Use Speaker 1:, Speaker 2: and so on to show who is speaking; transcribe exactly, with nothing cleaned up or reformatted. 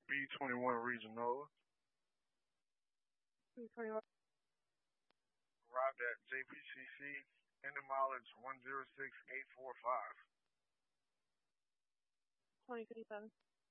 Speaker 1: B twenty-one Regional.
Speaker 2: B twenty-one.
Speaker 1: Arrived at J P C C. Engine mileage one zero six eight four five.
Speaker 2: twenty fifty-seven.